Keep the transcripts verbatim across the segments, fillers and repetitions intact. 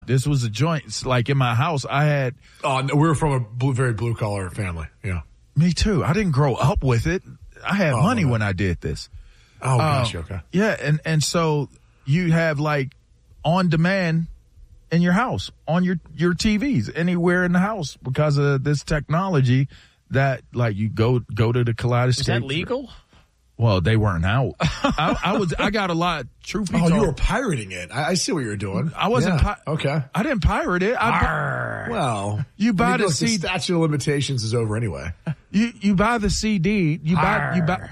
This was a joint. It's like in my house, I had. Oh, no, we were from a blue, very blue collar family. Yeah. Me too. I didn't grow up with it. I had Oh, money okay. when I did this. Oh, gosh, Um, okay. Yeah, and, and so you have like on demand in your house, on your, your T Vs, anywhere in the house because of this technology that like you go go to the Kaleidoscope. Is that legal? Well, they weren't out. I, I was. I got a lot. Truth be Oh, told, you were pirating it. I, I see what you were doing. I wasn't. Yeah, Pi- okay. I didn't pirate it. I bu- Well, You buy I mean, the look, C D. The statute of limitations is over anyway. you you buy the C D. You buy you buy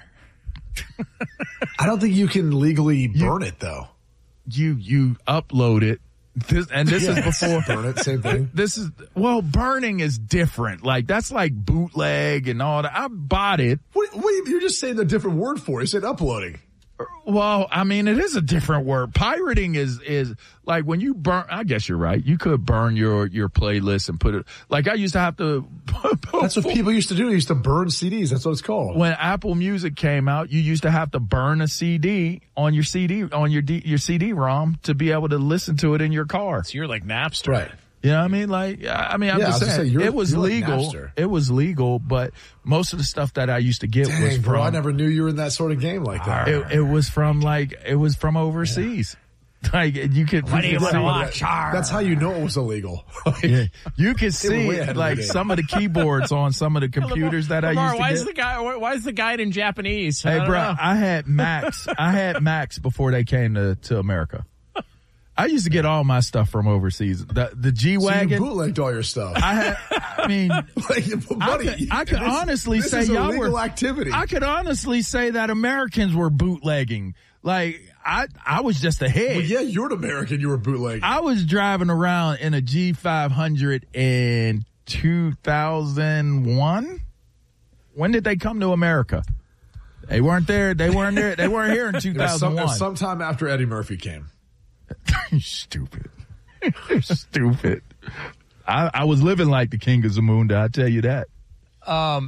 I don't think you can legally burn it, though. you you upload it. This, and this Yeah. is before Burn it, same thing. This is well, burning is different. Like that's like bootleg and all that. I bought it. What, what, you're just saying a different word for it. You said uploading. Well, I mean, it is a different word. Pirating is, is like when you burn, I guess you're right. You could burn your, your playlist and put it, like I used to have to. That's what people used to do. They used to burn C Ds. That's what it's called. When Apple Music came out, you used to have to burn a C D on your C D, on your D, your C D-ROM to be able to listen to it in your car. So you're like Napster. Right. You know what I mean? Like, I mean, I'm Yeah, just I was gonna saying, say, you're- it was you're like legal. Napster. It was legal, but most of the stuff that I used to get was Dang, from, bro, I never knew you were in that sort of game like that. it, it was from like, it was from overseas. Like, you could, What do you could want see- to watch? That's how you know it was illegal. Yeah, you can were see way ahead of the like game. some of the keyboards on some of the computers that I Lamar, used to why get. is the guy? Why, why is the guide in Japanese? I Hey, don't bro, know. I had Macs. I had Macs before they came to, to America. I used to get all my stuff from overseas. The the G So you wagon. bootlegged all your stuff. I had. I mean, like, I buddy, could, I could this- honestly this say is y'all illegal were activity. I could honestly say that Americans were bootlegging. Like I, I was just ahead. Well, yeah, you're an American. You were bootlegging. I was driving around in a G five hundred in two thousand one. When did they come to America? They weren't there. They weren't there. They weren't here in two It was thousand some, it one. was sometime after Eddie Murphy came. Stupid. Stupid. I, I was living like the king of Zamunda, I tell you that. Um,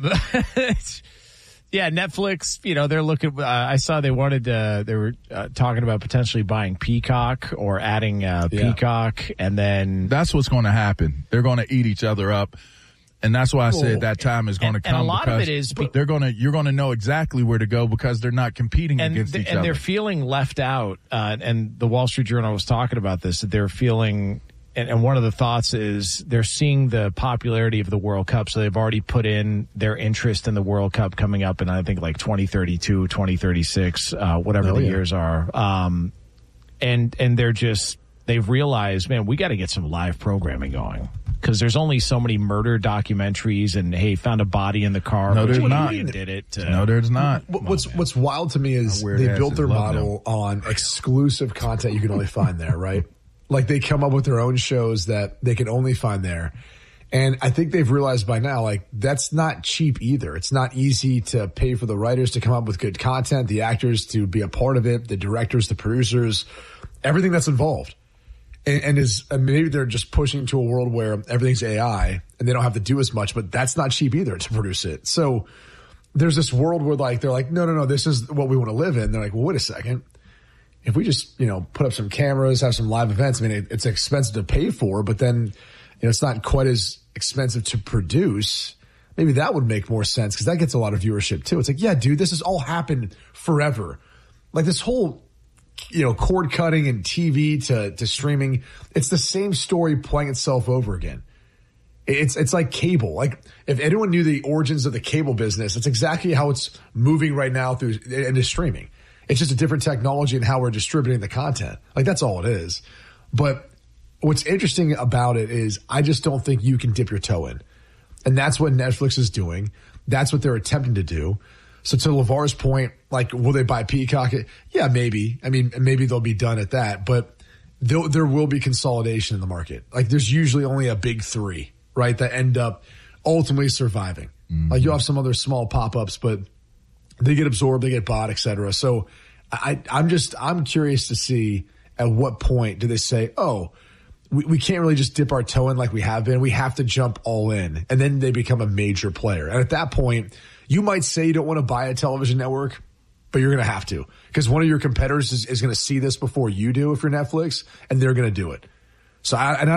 yeah, Netflix, you know, they're looking, uh, I saw they wanted to, they were uh, talking about potentially buying Peacock or adding uh, Yeah. Peacock, and then That's what's going to happen. They're going to eat each other up. And that's why I Well, said that time is going to and- come. and a lot of because it is be- they're going to, you're going to know exactly where to go because they're not competing and against th- each and other. they're feeling left out. Uh, and the Wall Street Journal was talking about this. That they're feeling, and, and one of the thoughts is they're seeing the popularity of the World Cup, so they've already put in their interest in the World Cup coming up in I think like twenty thirty-two, twenty thirty-six, uh, whatever Oh, the yeah. years are. Um, and and they're just they've realized, man, we got to get some live programming going. Because there's only so many murder documentaries, and hey, found a body in the car. No, which there's one not. idiot Did it? Uh, no, there's not. What- What's What's wild to me is Weird they asses built their love model on exclusive content you can only find there, right? Like they come up with their own shows that they can only find there. And I think they've realized by now, like, that's not cheap either. It's not easy to pay for the writers to come up with good content, the actors to be a part of it, the directors, the producers, everything that's involved. And, and is and maybe they're just pushing to a world where everything's A I and they don't have to do as much, but that's not cheap either to produce it. So there's this world where like they're like, no, no, no, this is what we want to live in. They're like, well, wait a second. If we just, you know, put up some cameras, have some live events, I mean, it, it's expensive to pay for, but then, you know, it's not quite as expensive to produce. Maybe that would make more sense because that gets a lot of viewership too. It's like, yeah, dude, this has all happened forever. Like this whole, you know, cord cutting and T V to, to streaming. It's the same story playing itself over again. It's, it's like cable. Like if anyone knew the origins of the cable business, it's exactly how it's moving right now through into streaming. It's just a different technology and how we're distributing the content. Like that's all it is. But what's interesting about it is I just don't think you can dip your toe in. And that's what Netflix is doing. That's what they're attempting to do. So to LeVar's point, like, will they buy Peacock? Yeah, maybe. I mean, maybe they'll be done at that, but there, there will be consolidation in the market. Like there's usually only a big three, right? That end up ultimately surviving. Mm-hmm. Like you have some other small pop-ups, but they get absorbed, they get bought, et cetera. So I, I'm just, I'm curious to see at what point do they say, oh, we, we can't really just dip our toe in like we have been. We have to jump all in. And then they become a major player. And at that point, you might say you don't want to buy a television network, but you're going to have to because one of your competitors is, is going to see this before you do if you're Netflix, and they're going to do it. So I, and I